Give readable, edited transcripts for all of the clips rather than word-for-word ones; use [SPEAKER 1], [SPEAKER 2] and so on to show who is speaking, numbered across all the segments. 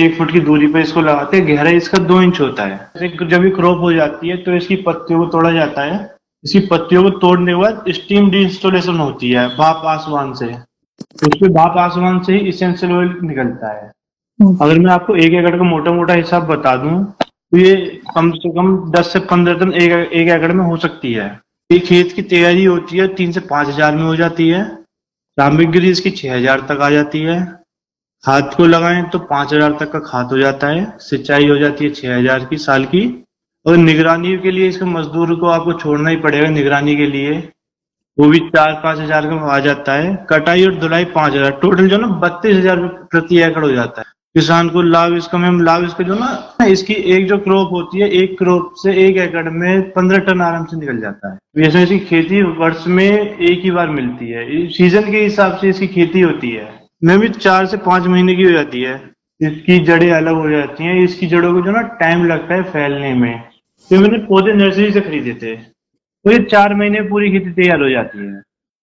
[SPEAKER 1] 1 foot की दूरी पे इसको लगाते हैं। गहराई इसका 2 इंच होता है। जब ये क्रॉप हो जाती है तो इसकी पत्तियों को तोड़ा जाता है। इसकी पत्तियों को तोड़ने के बाद स्टीम डी इंस्टॉलेशन होती है भाप आसमान से। उसमें भाप आसमान से ही इसेंशियल ऑयल निकलता है। अगर मैं आपको 1 एकड़ का मोटा मोटा हिसाब बता दूं तो ये कम से कम 10 से 15 टन एक एकड़ में हो सकती है। ये खेत की तैयारी होती है 3 से 5 हजार में हो जाती है। सामग्री इसकी 6 हजार तक आ जाती है। खाद को लगाएं तो 5 हजार तक का खाद हो जाता है। सिंचाई हो जाती है 6 हजार की साल की। और निगरानी के लिए इसके मजदूर को आपको छोड़ना ही पड़ेगा निगरानी के लिए, वो भी 4-5 हजार का आ जाता है। कटाई और धुलाई 5 हजार, टोटल जो ना 32 हजार प्रति एकड़ हो जाता है। किसान को लाभ इसका मैम, लाभ इसका जो ना, इसकी एक जो क्रॉप होती है, एक क्रॉप से 1 एकड़ में 15 टन आराम से निकल जाता है। वैसे इसकी खेती वर्ष में एक ही बार मिलती है। सीजन के हिसाब से इसकी खेती होती है। मैम भी 4 से 5 महीने की हो जाती है। इसकी जड़ें अलग हो जाती हैं। इसकी जड़ों को जो ना टाइम लगता है फैलने में। तो मैंने पौधे नर्सरी से खरीदे थे, तो ये 4 महीने पूरी खेती तैयार हो जाती है।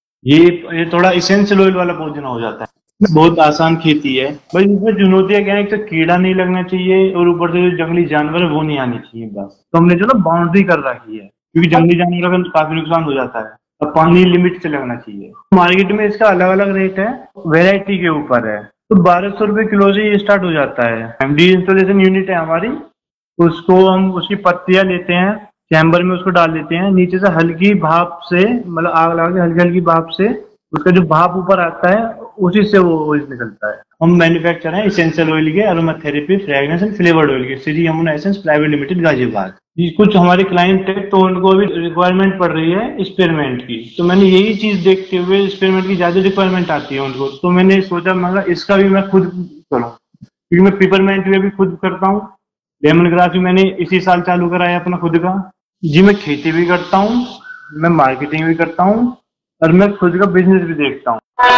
[SPEAKER 1] ये थोड़ा इसेंशियल ऑयल वाला पौधा हो जाता है। बहुत आसान खेती है, बस इसमें चुनौतियां क्या है, एक तो कीड़ा नहीं लगना चाहिए और ऊपर से जो जंगली जानवर है वो नहीं आनी चाहिए बस। तो हमने जो ना बाउंड्री कर रखी है, क्योंकि जंगली जानवरों का काफी नुकसान हो जाता है। अब पानी लिमिट से लगना चाहिए। मार्केट में इसका अलग अलग रेट है, वेराइटी के ऊपर है। तो 1200 रुपए किलो से ये स्टार्ट हो जाता है। डी इंस्टॉलेशन यूनिट है हमारी, उसको हम उसकी पत्तियां लेते हैं, चैम्बर में उसको डाल देते हैं। नीचे से हल्की भाप से, मतलब आग लगा के हल्की हल्की भाप से उसका जो भाप ऊपर आता है उसी से वो ऑयल निकलता है। हम मैन्युफैक्चर हैं इसेंशियल ऑयल के, aroma therapy, fragrance and flavoured oil के, Shri Yamuna essence private limited Ghaziabad. कुछ हमारे क्लाइंट है तो उनको भी रिक्वायरमेंट पड़ रही है स्पेयरमेंट की, तो मैंने यही चीज देखते हुए, स्पेयरमेंट की ज्यादा रिक्वायरमेंट आती है उनको, तो मैंने सोचा मगर इसका भी मैं खुद करूँ, क्योंकि मैं पेपरमेंट भी खुद करता हूँ। लेमन ग्रास भी मैंने इसी साल चालू कराया अपना खुद का। जी मैं खेती भी करता हूँ, मैं मार्केटिंग भी करता हूँ और मैं खुद का बिजनेस भी देखता हूँ।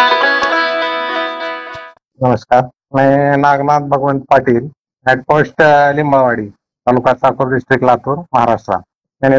[SPEAKER 2] नमस्कार, मैं नागनाथ भगवंत Patil, head post लिंबावाड़ी, taluka Sakore, district Latur, Maharashtra. मैंने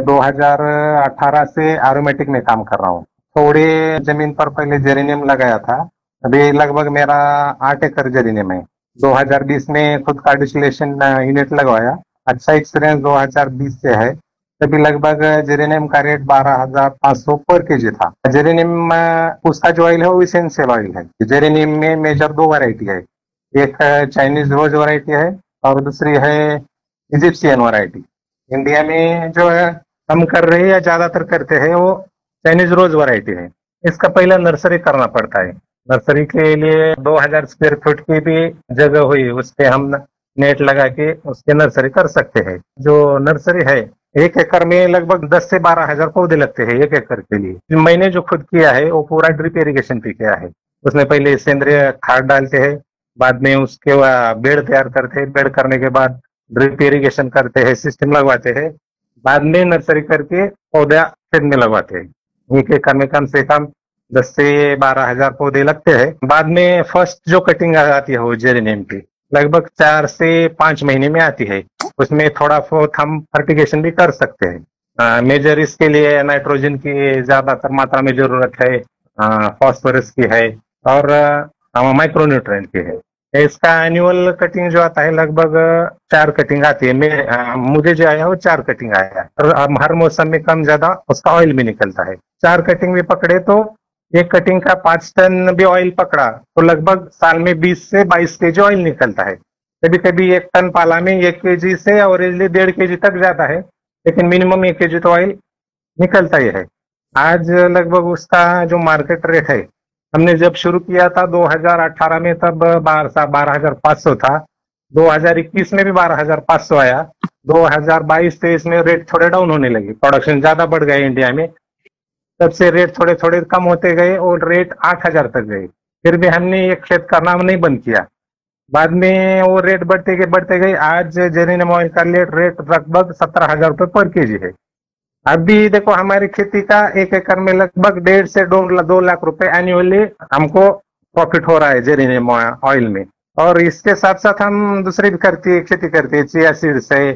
[SPEAKER 2] 2018 से एरोमेटिक में काम कर रहा हूँ। थोड़ी जमीन पर पहले जेरेनियम लगाया था, अभी लगभग मेरा 8 एकड़ जेरेनियम है। 2020 में खुद का डिस्टिलेशन यूनिट लगवाया। अच्छा एक्सपीरियंस 2020 से है। तभी लगभग जेरेनियम का रेट 12,500 पर केजी था। जेरेनियम उसका जो ऑयल है वो इसेंशियल ऑयल है। जेरेनियम में मेजर 2 वैरायटी है, एक चाइनीज रोज वैरायटी है और दूसरी है इजिप्शियन वैरायटी। इंडिया में जो है हम कर रहे हैं या ज्यादातर करते हैं वो चाइनीज रोज वैरायटी है। इसका पहला नर्सरी करना पड़ता है। नर्सरी के लिए 2000 स्क्वायर फुट की भी जगह हुई, उस पे हम नेट लगा के उसके नर्सरी कर सकते हैं। जो नर्सरी है 1 एकड़ में लगभग 10 से 12 हजार पौधे लगते हैं 1 एकड़ के लिए। मैंने जो खुद किया है वो पूरा ड्रिप इरिगेशन पे किया है। उसमें पहले सेंद्रीय खाद डालते हैं, बाद में उसके बेड तैयार करते हैं, बेड करने के बाद ड्रिप इरिगेशन करते हैं, सिस्टम लगवाते हैं, बाद में नर्सरी करके पौधा खेत में लगवाते हैं। 1 एकड़ में कम से कम 10 से 12 हजार पौधे लगते हैं। बाद में फर्स्ट जो कटिंग आती है वो जेरेनियम की लगभग 4 से 5 महीने में आती है। उसमें थोड़ा बहुत हम फर्टिगेशन भी कर सकते हैं। मेजर इसके लिए नाइट्रोजन की ज्यादातर मात्रा में जरूरत है, फॉस्फोरस की है और माइक्रोन्यूट्रेंट की है। इसका एनुअल कटिंग जो आता है लगभग 4 कटिंग आती है। मुझे जो आया वो 4 कटिंग आया और हर मौसम में कम ज्यादा उसका ऑयल भी निकलता है। 4 कटिंग भी पकड़े तो एक कटिंग का 5 टन भी ऑयल पकड़ा तो लगभग साल में 20 से 22 केजी ऑयल निकलता है। कभी कभी 1 टन पाला में 1 केजी से एवरेजली 1.5 केजी तक जाता है, लेकिन मिनिमम 1 केजी तो ऑयल निकलता ही है। आज लगभग उसका जो मार्केट रेट है, हमने जब शुरू किया था 2018 में तब 12,500 था। 2021 में भी 12,500 आया। 2022-23 में रेट थोड़े डाउन होने लगे, प्रोडक्शन ज्यादा बढ़ गए इंडिया में, तब से रेट थोड़े थोड़े कम होते गए और रेट 8,000 तक गए। फिर भी हमने ये खेत करना नहीं बंद किया। बाद में वो रेट बढ़ते गए। आज जेरेनियम ऑयल का रेट लगभग 17,000 रुपये पर केजी है। अभी देखो हमारी खेती का 1 एकड़ में लगभग 1.5 से 2 लाख रुपए एनुअली हमको प्रॉफिट हो रहा है जेरेनियम ऑयल में। और इसके साथ साथ हम दूसरी भी खेती करते हैं, चिया सीड्स है,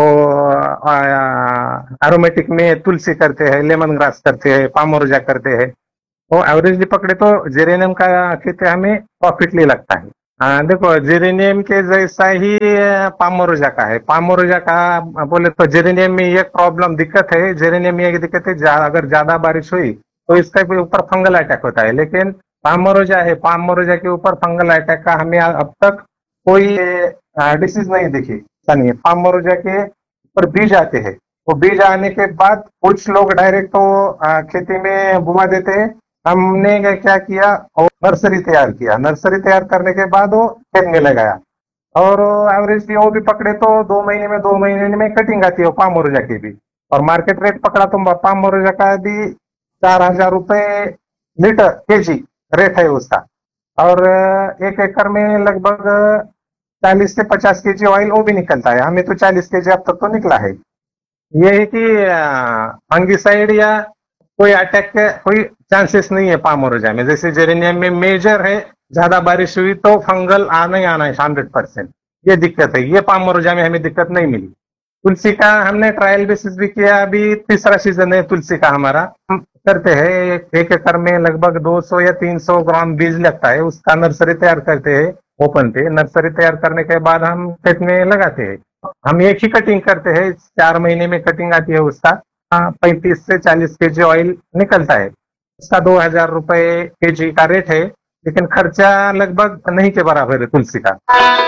[SPEAKER 2] वो एरोमेटिक में तुलसी करते हैं, लेमन ग्रास करते हैं, पामोर्जा करते हैं। वो एवरेजली पकड़े तो जेरेनियम का खेती हमें प्रॉफिटली लगता है। देखो जेरेनियम के जैसा ही पामोरोजा का है। पामोरोजा का बोले तो जेरेनियम में एक प्रॉब्लम दिक्कत है, जेरेनियम में एक दिक्कत है, अगर ज्यादा बारिश हुई तो इसका भी ऊपर फंगल अटैक होता है। लेकिन पामोरोजा है, पामोरोजा के ऊपर फंगल अटैक का हमें अब तक कोई डिसीज नहीं दिखी। ऐसा नहीं है, पामोरोजा के ऊपर बीज आते हैं, वो बीज आने के बाद कुछ लोग डायरेक्ट तो खेती में बुआ देते हैं। हमने क्या किया, और नर्सरी तैयार किया। नर्सरी तैयार करने के बाद वो खेत में लगाया, और एवरेज वो भी पकड़े तो 2 महीने में कटिंग आती है पाम मोरजा की भी। और मार्केट रेट पकड़ा तो पाम मोरजा का भी 4,000 रुपए लीटर केजी रेट है उसका। और 1 एकड़ में लगभग 40 से 50 केजी ऑयल वो भी निकलता है। हमें तो 40 केजी अब तक तो निकला है। ये है कि फंगिसाइड या कोई अटैक के कोई चांसेस नहीं है पामोरोजा में। जैसे जेरेनियम में मेजर है, ज्यादा बारिश हुई तो फंगल आना ही आना है 100%। ये दिक्कत है, ये पामोरोजा में हमें दिक्कत नहीं मिली। तुलसी का हमने ट्रायल बेसिस भी किया, अभी तीसरा सीजन है तुलसी का हमारा। हम करते हैं 1 एकड़ में लगभग 200 या 300 ग्राम बीज लगता है, उसका नर्सरी तैयार करते हैं ओपन पे। नर्सरी तैयार करने के बाद हम खेत में लगाते हैं। हम एक ही कटिंग करते हैं, 4 महीने में कटिंग आती है उसका। 35 से 40 केजी ऑयल निकलता है। उसका 2,000 रुपए केजी का रेट है, लेकिन खर्चा लगभग नहीं के बराबर है तुलसी का।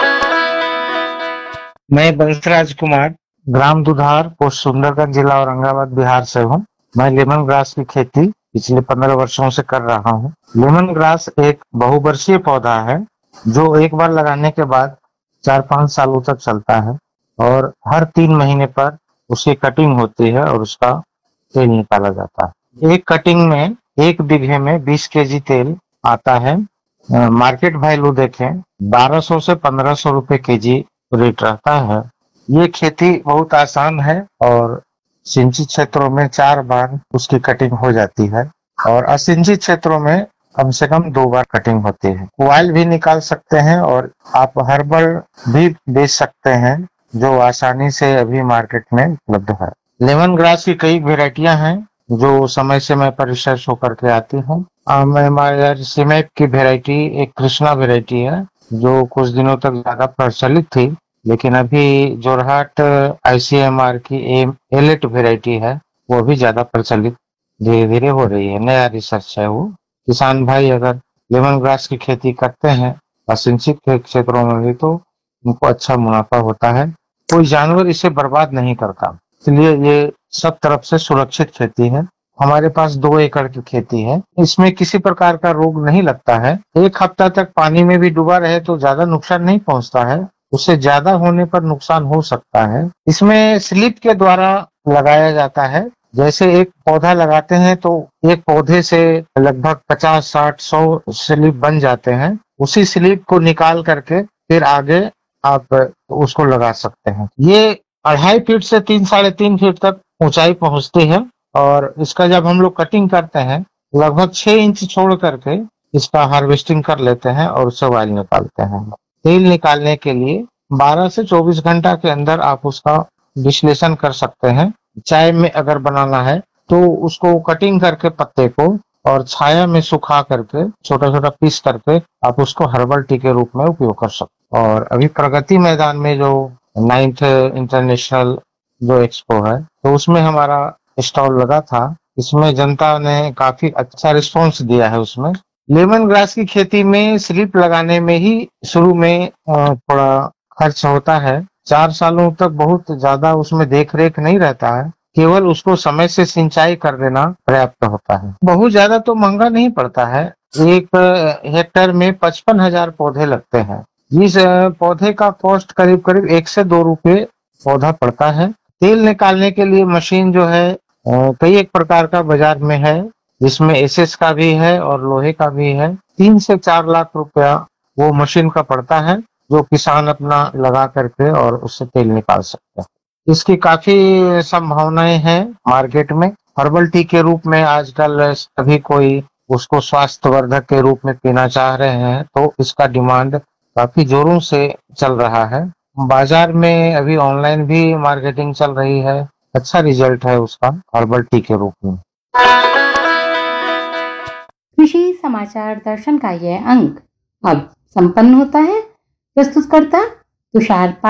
[SPEAKER 3] मैं बंसराज कुमार, ग्राम दुधार, पोस्ट सुंदरगंज, जिला औरंगाबाद, बिहार से हूँ। मैं लेमन ग्रास की खेती पिछले 15 वर्षों से कर रहा हूँ। लेमन ग्रास एक बहुवर्षीय पौधा है जो एक बार लगाने के बाद 4-5 सालों तक चलता है, और हर 3 महीने पर उसकी कटिंग होती है और उसका तेल निकाला जाता है। एक कटिंग में 1 बीघे में 20 केजी तेल आता है। मार्केट वैल्यू देखें 1200 से 1500 रुपए केजी रेट रहता है। ये खेती बहुत आसान है और सिंचित क्षेत्रों में 4 बार उसकी कटिंग हो जाती है, और असिंचित क्षेत्रों में कम से कम 2 बार कटिंग होती है। ऑयल भी निकाल सकते हैं और आप हर्बल भी बेच सकते हैं, जो आसानी से अभी मार्केट में उपलब्ध है। लेमन ग्रास की कई वेराइटियां हैं जो समय समय पर रिसर्च होकर के आती हैं। हमारे सिमेप की वेराइटी एक कृष्णा वेराइटी है जो कुछ दिनों तक ज्यादा प्रचलित थी, लेकिन अभी जोरहाट ICMR की एलेट वेराइटी है, वो भी ज्यादा प्रचलित धीरे धीरे हो रही है। नया रिसर्च है वो। किसान भाई अगर लेमन ग्रास की खेती करते हैं असिंचित क्षेत्रों में भी, तो उनको अच्छा मुनाफा होता है। कोई जानवर इसे बर्बाद नहीं करता, इसलिए ये सब तरफ से सुरक्षित खेती है। हमारे पास 2 एकड़ की खेती है, इसमें किसी प्रकार का रोग नहीं लगता है। 1 हफ्ता तक पानी में भी डूबा रहे तो ज्यादा नुकसान नहीं पहुंचता है, उससे ज्यादा होने पर नुकसान हो सकता है। इसमें स्लिप के द्वारा लगाया जाता है। जैसे एक पौधा लगाते हैं तो एक पौधे से लगभग 50, 60, 100 स्लिप बन जाते हैं। उसी स्लिप को निकाल करके फिर आगे आप उसको लगा सकते हैं। ये 2.5 फीट से 3, 3.5 फीट तक ऊंचाई पहुंचती है, और इसका जब हम लोग कटिंग करते हैं लगभग 6 इंच छोड़ करके इसका हार्वेस्टिंग कर लेते हैं और उससे ऑयल निकालते हैं। तेल निकालने के लिए 12 से 24 घंटा के अंदर आप उसका विश्लेषण कर सकते हैं। चाय में अगर बनाना है तो उसको कटिंग करके पत्ते को और छाया में सुखा करके छोटा छोटा पीस करके आप उसको हर्बल टी के रूप में उपयोग कर सकते हैं। और अभी प्रगति मैदान में जो 9th इंटरनेशनल जो एक्सपो है, तो उसमें हमारा स्टॉल लगा था। इसमें जनता ने काफी अच्छा रिस्पॉन्स दिया है। उसमें लेमन ग्रास की खेती में स्लिप लगाने में ही शुरू में थोड़ा खर्च होता है। 4 सालों तक बहुत ज्यादा उसमें देख रेख नहीं रहता है, केवल उसको समय से सिंचाई कर देना पर्याप्त होता है। बहुत ज्यादा तो महंगा नहीं पड़ता है। 1 हेक्टेयर में 55,000 पौधे लगते हैं। इस पौधे का कॉस्ट करीब करीब 1 से 2 रुपए पौधा पड़ता है। तेल निकालने के लिए मशीन जो है कई एक प्रकार का बाजार में है, जिसमें SS का भी है और लोहे का भी है। 3 से 4 लाख रुपया वो मशीन का पड़ता है, जो किसान अपना लगा करके और उससे तेल निकाल सकते हैं। इसकी काफी संभावनाएं हैं मार्केट में। हर्बल टी के रूप में आजकल सभी कोई उसको स्वास्थ्यवर्धक के रूप में पीना चाह रहे हैं, तो इसका डिमांड काफी जोरों से चल रहा है। बाजार में अभी ऑनलाइन भी मार्केटिंग चल रही है। अच्छा रिजल्ट है उसका हर्बल टी के रूप में।
[SPEAKER 4] कृषि समाचार दर्शन का यह अंक अब संपन्न होता है। प्रस्तुतकर्ता तुषार